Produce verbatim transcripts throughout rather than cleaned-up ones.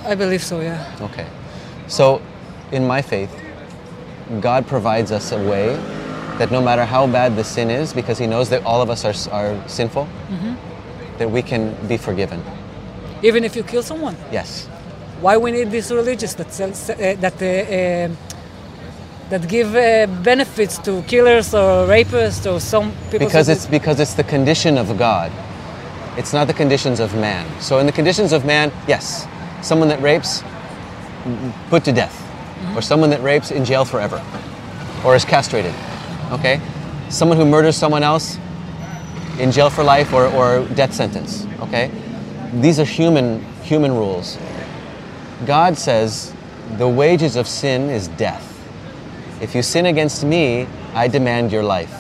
I believe so, yeah. Okay. So, in my faith, God provides us a way that no matter how bad the sin is, because He knows that all of us are, are sinful, mm-hmm. that we can be forgiven. Even if you kill someone? Yes. Why we need these religions that uh, that uh, uh, that give uh, benefits to killers or rapists or some people? Because it's because it's the condition of God. It's not the conditions of man. So in the conditions of man, yes, someone that rapes, put to death, mm-hmm. or someone that rapes in jail forever, or is castrated. Okay, someone who murders someone else in jail for life or, or death sentence. Okay, these are human human rules. God says the wages of sin is death. If you sin against me, I demand your life.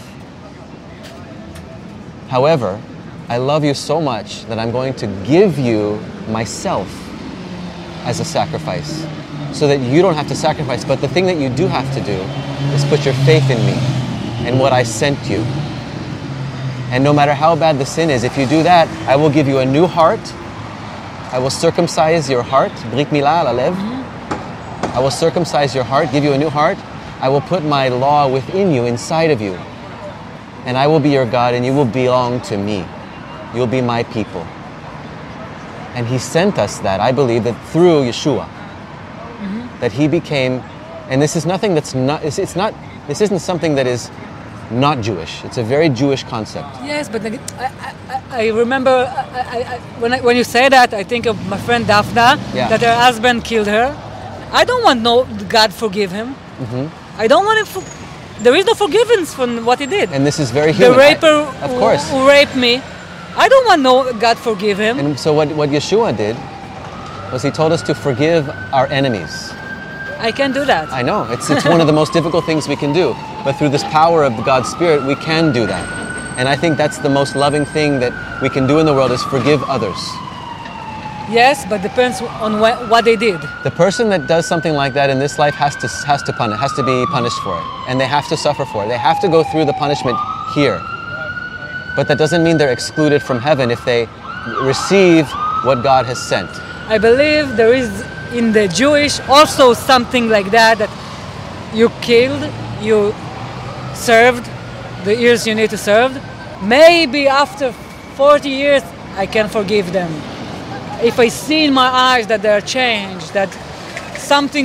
However, I love you so much that I'm going to give you myself as a sacrifice so that you don't have to sacrifice. But the thing that you do have to do is put your faith in me and what I sent you. And no matter how bad the sin is, if you do that, I will give you a new heart. I will circumcise your heart. Brit milah lalev. I will circumcise your heart, give you a new heart. I will put my law within you, inside of you. And I will be your God and you will belong to me. You'll be my people. And He sent us that, I believe, that through Yeshua. Mm-hmm. That He became, and this is nothing that's not, it's, it's not, this isn't something that is not Jewish. It's a very Jewish concept. Yes, but I, I, I remember I, I, when, I, when you say that, I think of my friend Daphna, yeah. that her husband killed her. I don't want no God forgive him. Mm-hmm. I don't want him. For, there is no forgiveness for what he did. And this is very human. The raper I, of course. Who, who raped me, I don't want no God forgive him. And so what, what Yeshua did was He told us to forgive our enemies. I can't do that. I know. It's it's one of the most difficult things we can do. But through this power of God's Spirit, we can do that. And I think that's the most loving thing that we can do in the world is forgive others. Yes, but depends on wh- what they did. The person that does something like that in this life has to has to punish, has to be punished for it, and they have to suffer for it. They have to go through the punishment here. But that doesn't mean they're excluded from heaven if they receive what God has sent. I believe there is in the Jewish also something like that, that you killed, you served the years you need to serve. Maybe after forty years I can forgive them. If I see in my eyes that they're changed, that something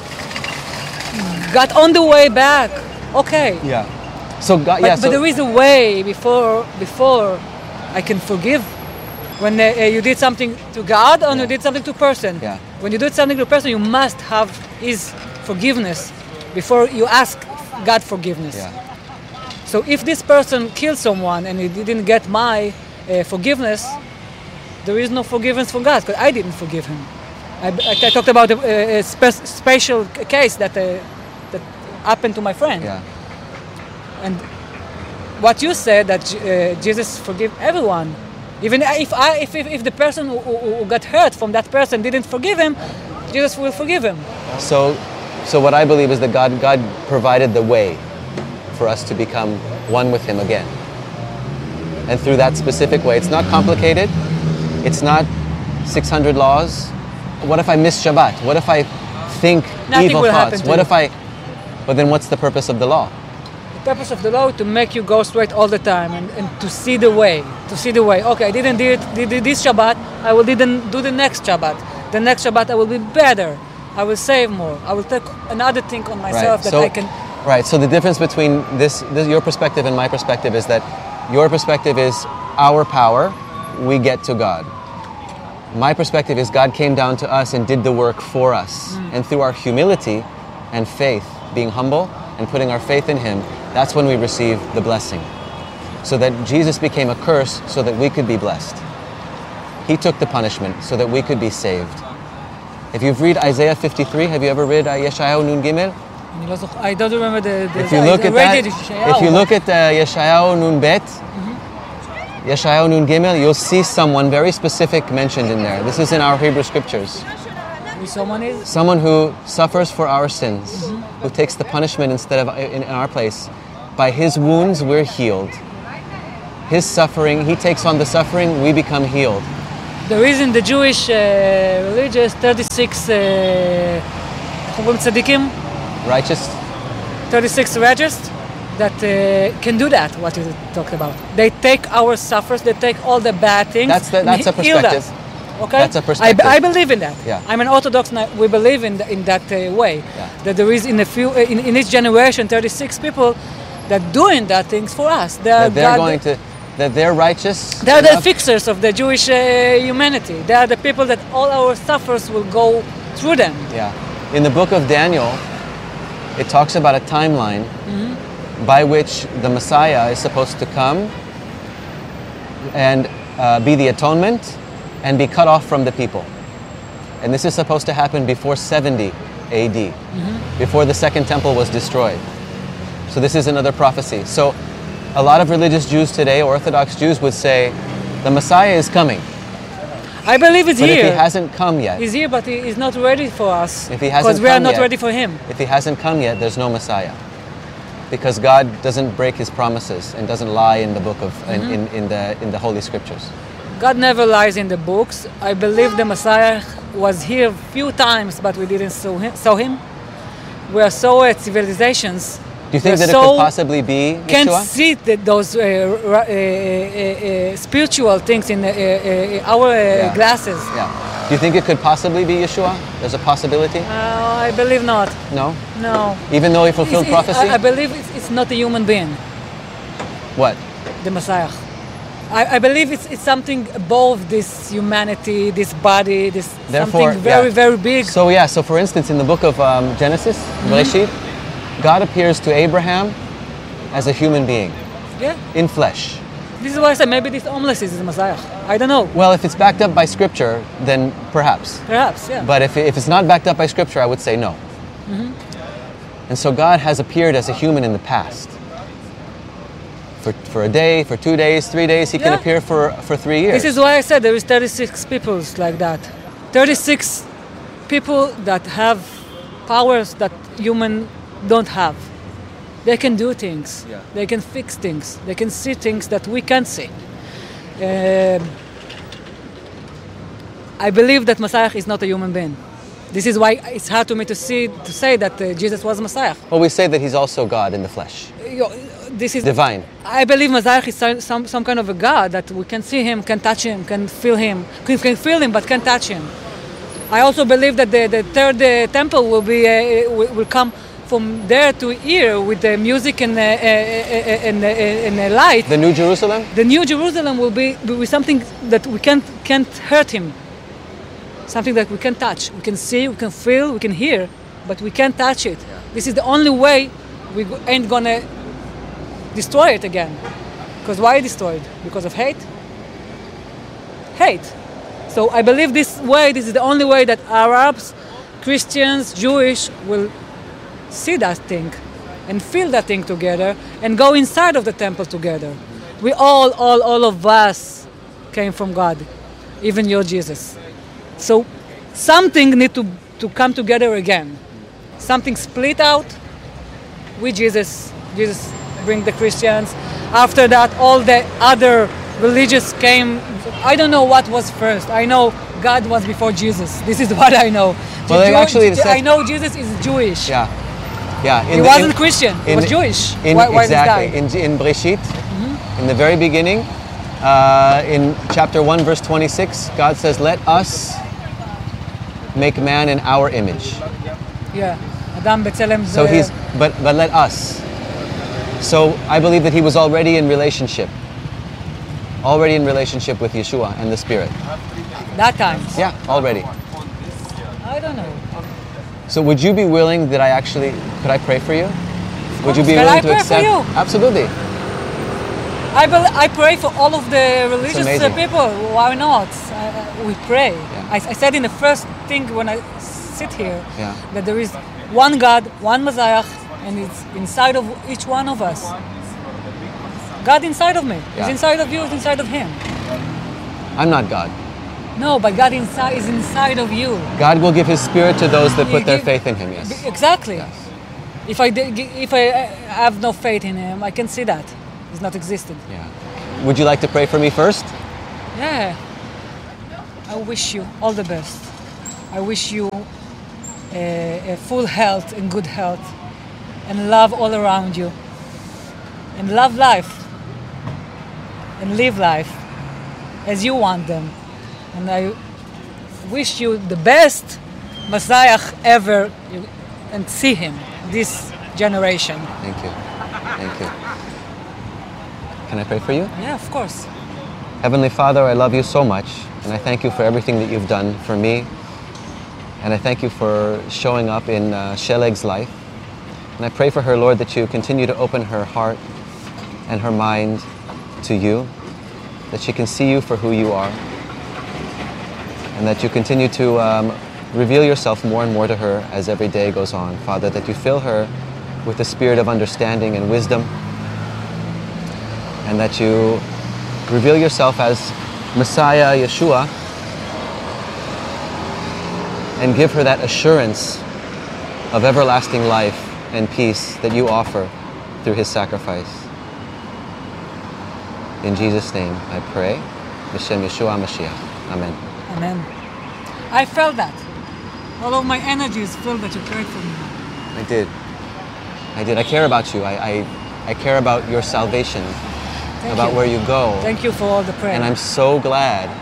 got on the way back, okay. Yeah. So God, but, yeah. but so there is a way before before I can forgive. When uh, you did something to God, or yeah. you did something to a person. Yeah. When you do something to a person, you must have His forgiveness before you ask God forgiveness. Yeah. So if this person killed someone and he didn't get my uh, forgiveness, there is no forgiveness from God, because I didn't forgive him. I, I, I talked about a, a spe- special case that uh, that happened to my friend. Yeah. And what you said, that uh, Jesus forgive everyone. Even if I, if, if, if the person who, who got hurt from that person didn't forgive him, Jesus will forgive him. So, so what I believe is that God, God provided the way for us to become one with Him again. And through that specific way, it's not complicated. It's not six hundred laws. What if I miss Shabbat? What if I think Nothing evil will thoughts? happen to What you. if I? But then, what's the purpose of the law? The purpose of the law is to make you go straight all the time and, and to see the way, to see the way. Okay, I didn't do it did this Shabbat, I will didn't do the next Shabbat. The next Shabbat I will be better. I will save more. I will take another thing on myself Right. that So- I can. Right. So the difference between this, this, your perspective and my perspective is that your perspective is our power, we get to God. My perspective is God came down to us and did the work for us. Mm. And through our humility and faith, being humble and putting our faith in Him, that's when we receive the blessing. So that Jesus became a curse so that we could be blessed. He took the punishment so that we could be saved. If you've read Isaiah fifty-three, have you ever read uh, Yeshayahu Nun Gimel? I don't remember the... the If you look I at read that, it, Yeshayahu, if you but- look at uh, Yeshayahu Nun Bet, mm-hmm. Yeshayahu Nun Gimel, you'll see someone very specific mentioned in there. This is in our Hebrew scriptures. Who someone is? Someone who suffers for our sins, Mm-hmm. who takes the punishment instead of in, in our place. By His wounds, we're healed. His suffering, He takes on the suffering, we become healed. There is in the Jewish uh, religious thirty-six uh, איך אומרים צדיקים? Righteous? thirty-six righteous that uh, can do that, what you talked about. They take our suffers, they take all the bad things. That's the, that's a and heal perspective. us. Okay? That's a I, perspective. I believe in that. Yeah. I'm an Orthodox, and we believe in, the, in that uh, way. Yeah. That there is in, a few, uh, in, in each generation thirty-six people that doing that things for us. They are That they're God- going to, that they're righteous. They are the enough- fixers of the Jewish uh, humanity. They are the people that all our suffers will go through them. Yeah. In the book of Daniel, it talks about a timeline Mm-hmm. by which the Messiah is supposed to come and uh, be the atonement and be cut off from the people. And this is supposed to happen before seventy A D, Mm-hmm. before the second temple was destroyed. So this is another prophecy. So a lot of religious Jews today, Orthodox Jews, would say the Messiah is coming. I believe it's But here. if he hasn't come yet, He's here, but he is not ready for us. If he hasn't because we are come not yet- ready for him. if he hasn't come yet, there's no Messiah. Because God doesn't break his promises and doesn't lie in the book of in, in, in the in the Holy Scriptures. God never lies in the books. I believe the Messiah was here a few times, but we didn't saw him. Saw him. We are so at civilizations. Do you think we're that so it could possibly be can't Yeshua? see the, those uh, ra- uh, uh, uh, spiritual things in uh, uh, our uh, Yeah. glasses. Yeah. Do you think it could possibly be Yeshua? There's a possibility? Uh, I believe not. No? No. Even though he fulfilled It's- it's- prophecy? I, I believe it's, it's not a human being, What? the Messiah. I, I believe it's, it's something above this humanity, this body, this Therefore, something very, yeah. very big. So yeah, so for instance, in the book of um, Genesis, Mm-hmm. Bereshit, God appears to Abraham as a human being, Yeah. in flesh. This is why I said maybe this homeless is the Messiah. I don't know. Well, if it's backed up by Scripture, then perhaps. Perhaps, yeah. But if, if it's not backed up by Scripture, I would say no. Mm-hmm. And so God has appeared as a human in the past. For, for a day, for two days, three days, he can Yeah. appear for, for three years. This is why I said there is thirty-six people like that. thirty-six people that have powers that human don't have. They can do things. Yeah. They can fix things. They can see things that we can't see. Um, I believe that Messiah is not a human being. This is why it's hard to me to see to say that uh, Jesus was Messiah. Well, we say that he's also God in the flesh, You know, this is divine. I believe Messiah is some, some some kind of a God that we can see him, can touch him, can feel him, can, can feel him, but can't touch him. I also believe that the, the third uh, temple will be uh, will, will come from there to here with the music and uh, uh, uh, and, uh, and uh, light. The New Jerusalem? The New Jerusalem will be, will be something that we can't can't hurt him. Something that we can touch, we can see, we can feel, we can hear, but we can't touch it. This is the only way we go- ain't gonna destroy it again. Because why destroy it? Because of hate? Hate. So I believe this way, this is the only way that Arabs, Christians, Jewish will see that thing and feel that thing together and go inside of the temple together. We all, all, all of us came from God, even your Jesus. So something need to, to come together again. Something split out with Jesus. Jesus bring the Christians. After that, all the other religious came. I don't know what was first. I know God was before Jesus. This is what I know. Well, they Jew- actually Jew- said- I know Jesus is Jewish. Yeah. Yeah. He in the- wasn't in- Christian. He in- was Jewish. In, why, why exactly. this guy? In, in Breshit, in the very beginning, uh, in chapter one, verse twenty-six, God says, "Let us make man in our image." Yeah. Adam B'Tselem. So he's, but but let us. So I believe that he was already in relationship, already in relationship with Yeshua and the Spirit. that time. Yeah, already. I don't know. So would you be willing that I actually, could I pray for you? Would you be Can willing I to pray for accept? you? Absolutely. I, bel I pray for all of the religious uh, amazing. people. Why not? Uh, we pray. Yeah. I, I said in the first thing when I sit here Yeah. that there is one God, one Messiah, and it's inside of each one of us. God inside of me. Yeah. He's inside of you. He's inside of him. I'm not God. No, but God inside is inside of you. God will give his Spirit to those that He put their give- faith in him, yes. Exactly. Yes. If I did, if I uh, have no faith in him, I can see that he's not existed. Yeah. Would you like to pray for me first? Yeah. I wish you all the best. I wish you a, a full health and good health and love all around you. And love life. And live life as you want them. And I wish you the best Messiah ever and see him this generation. Thank you. Thank you. Can I pray for you? Yeah, of course. Heavenly Father, I love you so much, and I thank you for everything that you've done for me. And I thank you for showing up in uh, Sheleg's life. And I pray for her, Lord, that you continue to open her heart and her mind to you, that she can see you for who you are, and that you continue to um, reveal yourself more and more to her as every day goes on. Father, that you fill her with the spirit of understanding and wisdom, and that you reveal yourself as Messiah, Yeshua, and give her that assurance of everlasting life and peace that you offer through his sacrifice. In Jesus' name I pray. B'Shem Yeshua Mashiach. Amen. Amen. I felt that. All of my energies feel that you prayed for me. I did. I did. I care about you. I, I, I care about your salvation, Thank about you. where you go. Thank you for all the prayer. And I'm so glad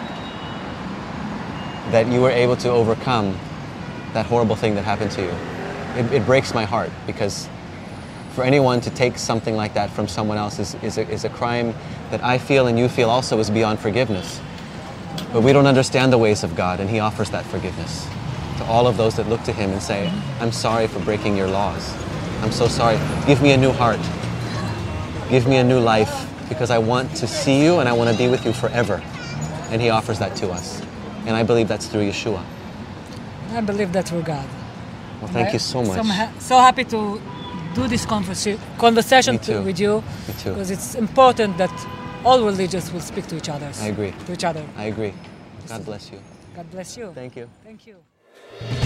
that you were able to overcome that horrible thing that happened to you. It, it breaks my heart, because for anyone to take something like that from someone else is, is, a, is a crime that I feel and you feel also is beyond forgiveness. But we don't understand the ways of God, and he offers that forgiveness to all of those that look to him and say, I'm sorry for breaking your laws. I'm so sorry. Give me a new heart. Give me a new life, because I want to see you and I want to be with you forever. And he offers that to us. And I believe that's through Yeshua. I believe that through God. Well, thank I, you so much. So, I'm ha- so happy to do this conversa- conversation Me too. to, with you. Me too. Because it's important that all religions will speak to each other. I agree. To each other. I agree. God bless you. God bless you. Thank you. Thank you.